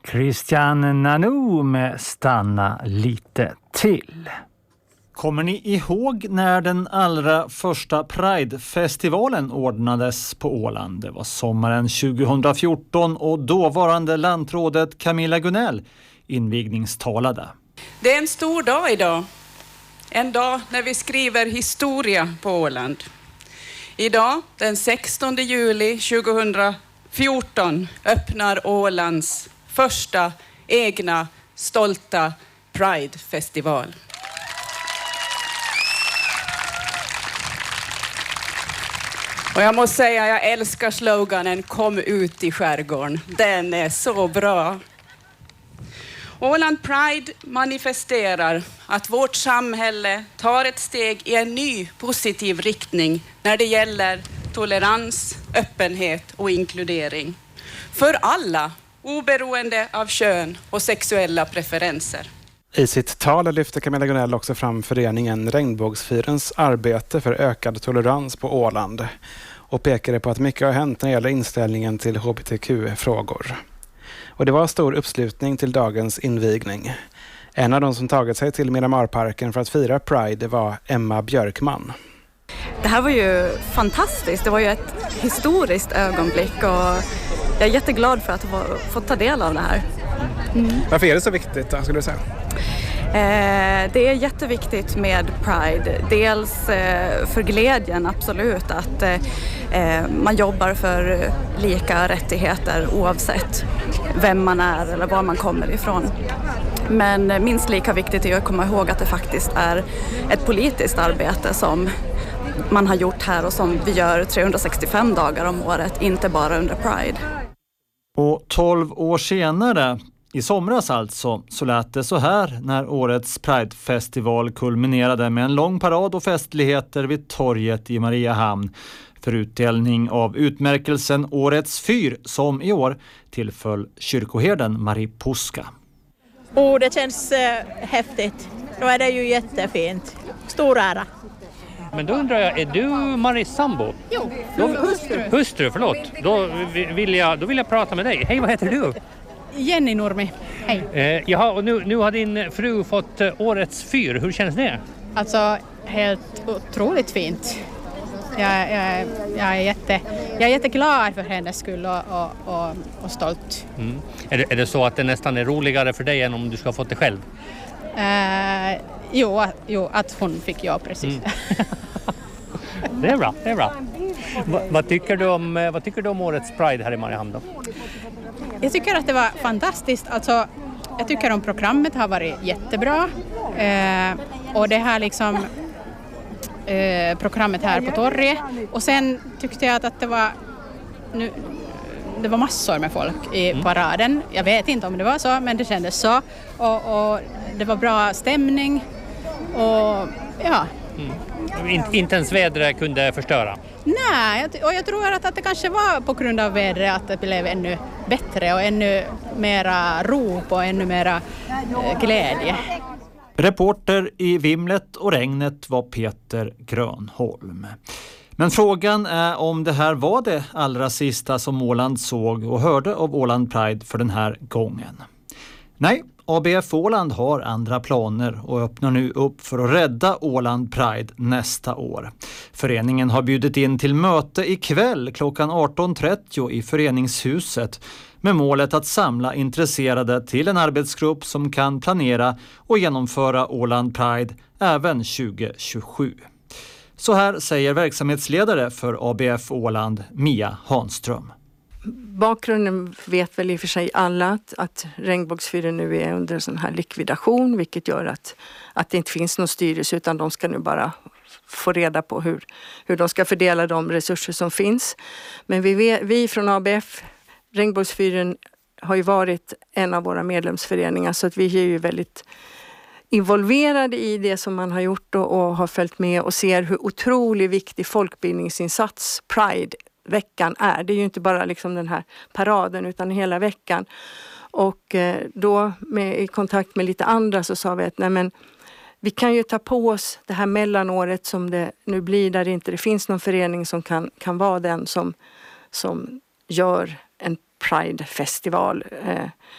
Christian Nanu med Stanna lite till. Kommer ni ihåg när den allra första Pride-festivalen ordnades på Åland? Det var sommaren 2014 och dåvarande lantrådet Camilla Gunnell invigningstalade. Det är en stor dag idag. En dag när vi skriver historia på Åland. Idag, den 16 juli 2014, öppnar Ålands första egna stolta Pride-festival. Och jag måste säga, jag älskar sloganen "Kom ut i skärgården". Den är så bra. Åland Pride manifesterar att vårt samhälle tar ett steg i en ny positiv riktning när det gäller tolerans, öppenhet och inkludering. För alla, oberoende av kön och sexuella preferenser. I sitt tal lyfter Camilla Gunnell också fram föreningen Regnbågsfyrens arbete för ökad tolerans på Åland och pekade på att mycket har hänt när det gäller inställningen till hbtq-frågor. Och det var stor uppslutning till dagens invigning. En av de som tagit sig till Miramarparken för att fira Pride var Emma Björkman. Det här var ju fantastiskt. Det var ju ett historiskt ögonblick och jag är jätteglad för att ha fått ta del av det här. Varför är det så viktigt då, skulle du säga? Det är jätteviktigt med Pride. Dels för glädjen, absolut, att man jobbar för lika rättigheter oavsett vem man är eller var man kommer ifrån. Men minst lika viktigt är att komma ihåg att det faktiskt är ett politiskt arbete som man har gjort här och som vi gör 365 dagar om året, inte bara under Pride. Och 12 år senare, i somras alltså, så lät det så här när årets Pride-festival kulminerade med en lång parad och festligheter vid torget i Mariehamn för utdelning av utmärkelsen Årets fyr som i år tillföll kyrkoherden Marie Puska. Det känns häftigt. Då är det ju jättefint. Stor ära. Men då undrar jag, är du Maries sambo? Jo, Hustru, förlåt. Då vill jag prata med dig. Hej, vad heter du? Jenny Nurmi, hej. Jaha, och nu har din fru fått Årets fyr. Hur känns det? Alltså, helt otroligt fint. Jag är jätteglad för hennes skull och stolt. Mm. Är det så att det nästan är roligare för dig än om du ska ha fått det själv? Jo, att hon fick jag precis. Det är bra. Vad tycker du om årets Pride här i Mariehamn då? Jag tycker att det var fantastiskt. Alltså, jag tycker om programmet har varit jättebra. Och det här liksom programmet här på torget. Och sen tyckte jag att det var massor med folk i paraden. Jag vet inte om det var så, men det kändes så. Och det var bra stämning. Och ja. Inte ens vädret kunde förstöra? Nej, och jag tror att det kanske var på grund av vädret att det blev ännu bättre och ännu mera rop och ännu mera glädje. Reporter i vimlet och regnet var Peter Grönholm. Men frågan är om det här var det allra sista som Åland såg och hörde av Åland Pride för den här gången. Nej, ABF Åland har andra planer och öppnar nu upp för att rädda Åland Pride nästa år. Föreningen har bjudit in till möte ikväll klockan 18.30 i föreningshuset med målet att samla intresserade till en arbetsgrupp som kan planera och genomföra Åland Pride även 2027. Så här säger verksamhetsledare för ABF Åland, Mia Hanström. Bakgrunden vet väl i och för sig alla att Regnbågsfyren nu är under sån här likvidation, vilket gör att det inte finns någon styrelse, utan de ska nu bara få reda på hur de ska fördela de resurser som finns. Men vi från ABF, Regnbågsfyren, har ju varit en av våra medlemsföreningar, så att vi är ju väldigt involverade i det som man har gjort och har följt med och ser hur otroligt viktig folkbildningsinsats Pride-veckan är. Det är ju inte bara liksom den här paraden utan hela veckan. Och då i kontakt med lite andra så sa vi att nej, men vi kan ju ta på oss det här mellanåret som det nu blir, där det inte finns någon förening som kan vara den som gör en Pride-festival.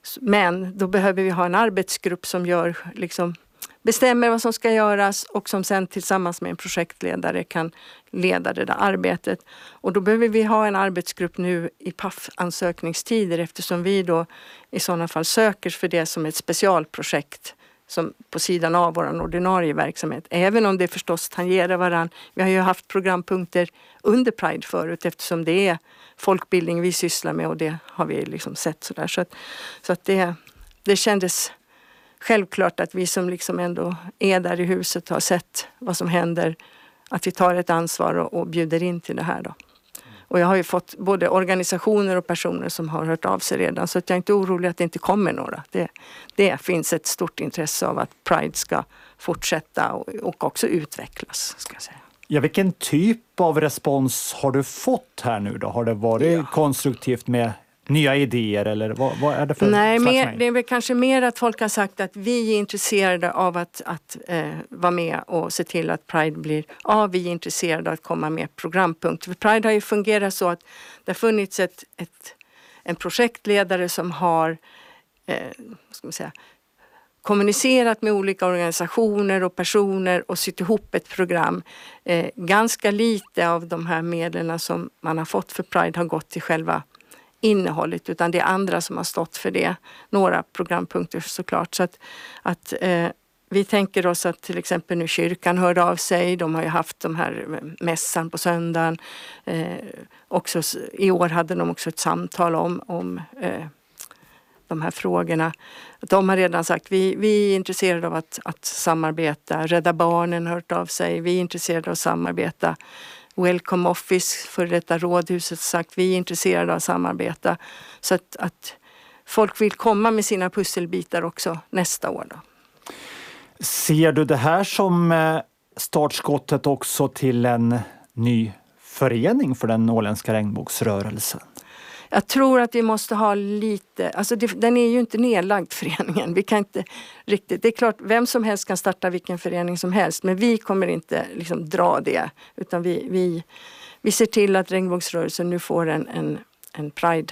Men då behöver vi ha en arbetsgrupp som bestämmer vad som ska göras och som sen tillsammans med en projektledare kan leda det där arbetet. Och då behöver vi ha en arbetsgrupp nu i PAF-ansökningstider eftersom vi då i sådana fall söker för det som ett specialprojekt som på sidan av vår ordinarie verksamhet. Även om det förstås tangerar varandra. Vi har ju haft programpunkter under Pride förut eftersom det är folkbildning vi sysslar med och det har vi sett sådär. Så att det kändes självklart att vi som ändå är där i huset har sett vad som händer, att vi tar ett ansvar och bjuder in till det här då. Och jag har ju fått både organisationer och personer som har hört av sig redan så att jag är inte orolig att det inte kommer några. Det finns ett stort intresse av att Pride ska fortsätta och också utvecklas, ska jag säga. Ja, vilken typ av respons har du fått här nu då? Har det varit konstruktivt med nya idéer eller vad är det för slags det är väl kanske mer att folk har sagt att vi är intresserade av att vara med och se till att Pride blir av. Vi är intresserade av att komma med programpunkter. För Pride har ju fungerat så att det har funnits en projektledare som har kommunicerat med olika organisationer och personer och sytt ihop ett program. Ganska lite av de här medlen som man har fått för Pride har gått till själva innehållet utan det är andra som har stått för det. Några programpunkter såklart. Så att vi tänker oss att till exempel nu kyrkan hörde av sig. De har ju haft de här mässan på söndagen. Också, i år hade de också ett samtal om de här frågorna. De har redan sagt vi är intresserade av att samarbeta. Rädda Barnen har hört av sig. Vi är intresserade av att samarbeta. Welcome Office för detta rådhuset sagt vi är intresserade av att samarbeta. Så att folk vill komma med sina pusselbitar också nästa år då. Ser du det här som startskottet också till en ny förening för den åländska regnbågsrörelsen? Jag tror att vi måste ha lite, den är ju inte nedlagd föreningen. Vi kan inte riktigt, det är klart vem som helst kan starta vilken förening som helst. Men vi kommer inte dra det. Utan vi ser till att regnbågsrörelsen nu får en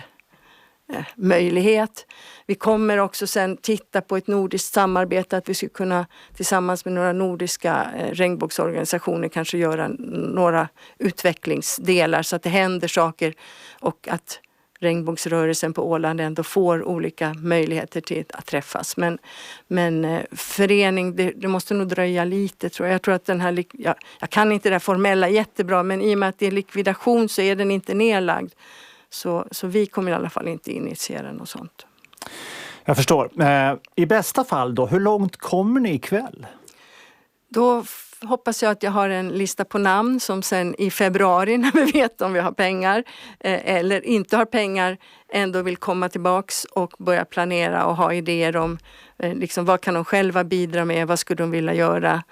Pride-möjlighet. Vi kommer också sen titta på ett nordiskt samarbete. Att vi skulle kunna tillsammans med några nordiska regnbågsorganisationer kanske göra några utvecklingsdelar. Så att det händer saker och att regnbågsrörelsen på Åland ändå får olika möjligheter till att träffas. Men förening, det måste nog dröja lite tror jag. Jag tror att den här, jag kan inte det formella jättebra men i och med att det är likvidation så är den inte nedlagd. Så vi kommer i alla fall inte initiera något sånt. Jag förstår. I bästa fall då, hur långt kommer ni ikväll? Då hoppas jag att jag har en lista på namn som sen i februari när vi vet om vi har pengar eller inte har pengar ändå vill komma tillbaks och börja planera och ha idéer om vad kan de själva bidra med, vad skulle de vilja göra,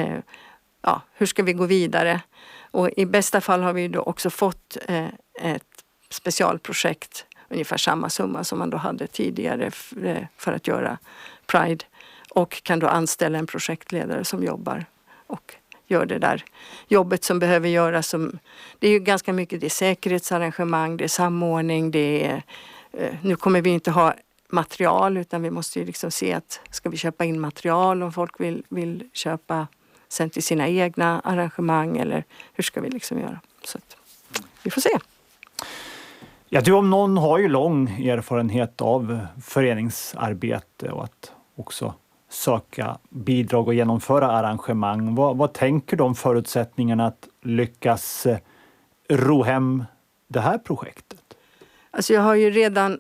hur ska vi gå vidare. Och i bästa fall har vi då också fått ett specialprojekt, ungefär samma summa som man då hade tidigare för att göra Pride och kan då anställa en projektledare som jobbar och gör det där jobbet som behöver göras. Det är ju ganska mycket, det är säkerhetsarrangemang, det är samordning, nu kommer vi inte ha material utan vi måste ju se att ska vi köpa in material om folk vill köpa sen till sina egna arrangemang eller hur ska vi göra. Så att, vi får se. Ja, du om någon har ju lång erfarenhet av föreningsarbete och att också söka bidrag och genomföra arrangemang. Vad tänker du om förutsättningarna att lyckas ro hem det här projektet? Alltså jag har ju redan,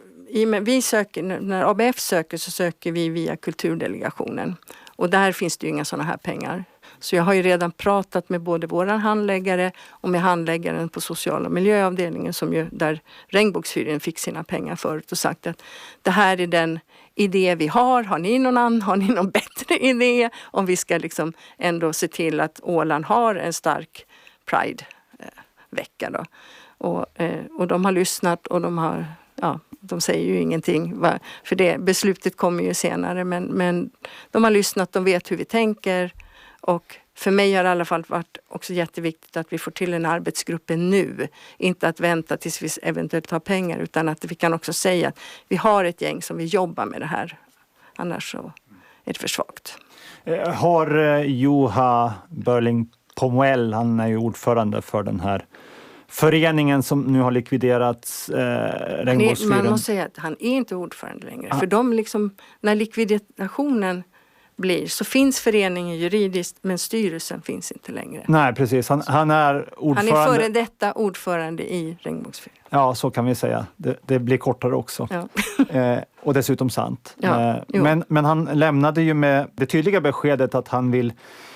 när ABF söker så söker vi via kulturdelegationen och där finns det ju inga sådana här pengar. Så jag har ju redan pratat med både våran handläggare och med handläggaren på social- och miljöavdelningen där Regnbågsfyren fick sina pengar förut och sagt att det här är den idé vi har. Har ni någon bättre idé om vi ska ändå se till att Åland har en stark Pride-vecka då. Och de har lyssnat och de säger ju ingenting för det beslutet kommer ju senare men de har lyssnat, de vet hur vi tänker och för mig har det i alla fall varit också jätteviktigt att vi får till en arbetsgrupp nu. Inte att vänta tills vi eventuellt har pengar, utan att vi kan också säga att vi har ett gäng som vi jobbar med det här. Annars så är det för svagt. Har Juha Börling-Pomuel, han är ju ordförande för den här föreningen som nu har likviderats, Regnbågsfyren. Man måste säga att han är inte ordförande längre. För de liksom, när likvidationen blir så finns föreningen juridiskt, men styrelsen finns inte längre. Nej, precis. Han är ordförande. Han är före detta ordförande i Regnbågsfyren. Ja, så kan vi säga. Det blir kortare också. Ja. Och dessutom sant. Ja, men han lämnade ju med det tydliga beskedet att han vill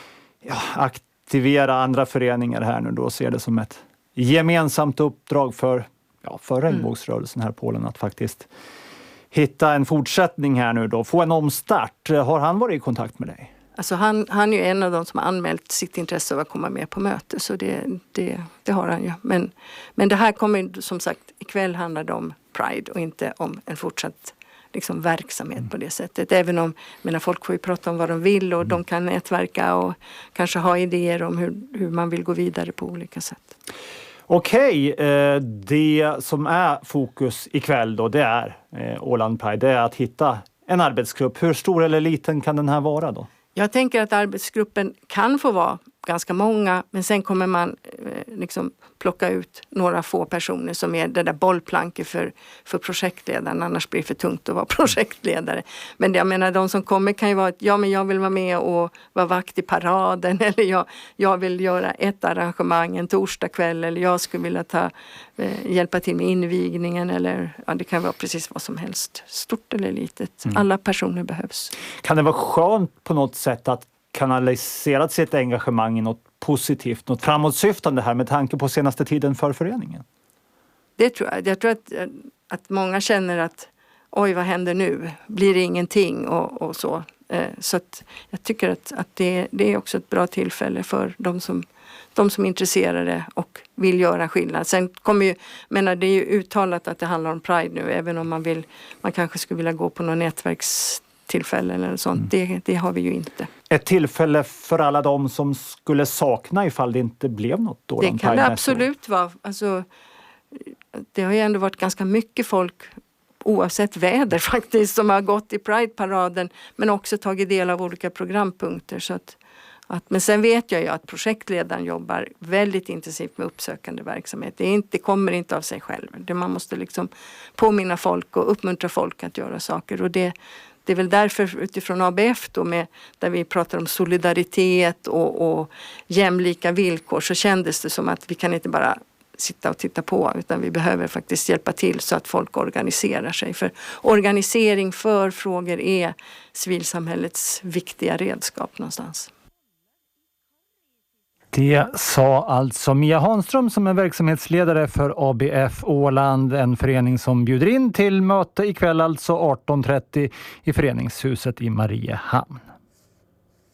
aktivera andra föreningar här nu då och ser det som ett gemensamt uppdrag för regnbågsrörelsen här i Polen att faktiskt hitta en fortsättning här nu då, få en omstart. Har han varit i kontakt med dig? Alltså han är ju en av de som har anmält sitt intresse av att komma med på möte, så det har han ju. Men det här kommer, som sagt, ikväll handlar det om Pride och inte om en fortsatt liksom verksamhet på det sättet. Även om, folk får ju prata om vad de vill och de kan nätverka och kanske ha idéer om hur man vill gå vidare på olika sätt. Okej, det som är fokus ikväll då, det är Åland Pride, det är att hitta en arbetsgrupp. Hur stor eller liten kan den här vara då? Jag tänker att arbetsgruppen kan få vara ganska många, men sen kommer man liksom plocka ut några få personer som är det där bollplanket för projektledaren, annars blir det för tungt att vara projektledare. Men jag menar, de som kommer kan ju vara att jag vill vara med och vara vakt i paraden, eller jag vill göra ett arrangemang en torsdag kväll, eller jag skulle vilja hjälpa till med invigningen, eller det kan vara precis vad som helst, stort eller litet. Alla personer behövs. Kan det vara skönt på något sätt att kanalisera sitt engagemang i något positivt, något framåtsyftande här med tanke på senaste tiden för föreningen? Det tror jag. Jag tror att många känner att oj, vad händer nu? Blir det ingenting och så. Så att jag tycker att det är också ett bra tillfälle för de som är intresserade och vill göra skillnad. Sen kommer ju, det är ju uttalat att det handlar om Pride nu, även om man kanske skulle vilja gå på någon nätverkstillfälle eller sånt. Det har vi ju inte. Ett tillfälle för alla de som skulle sakna ifall det inte blev något då? Det kan det absolut vara. Alltså, det har ju ändå varit ganska mycket folk oavsett väder faktiskt som har gått i Pride-paraden, men också tagit del av olika programpunkter. Så men sen vet jag ju att projektledaren jobbar väldigt intensivt med uppsökande verksamhet. Det kommer inte av sig själv. Man måste liksom påminna folk och uppmuntra folk att göra saker, och det är väl därför utifrån ABF då, där vi pratar om solidaritet och jämlika villkor, så kändes det som att vi kan inte bara sitta och titta på, utan vi behöver faktiskt hjälpa till så att folk organiserar sig. För organisering för frågor är civilsamhällets viktiga redskap någonstans. Det sa alltså Mia Hanström som är verksamhetsledare för ABF Åland, en förening som bjuder in till möte ikväll alltså 18:30 i föreningshuset i Mariehamn.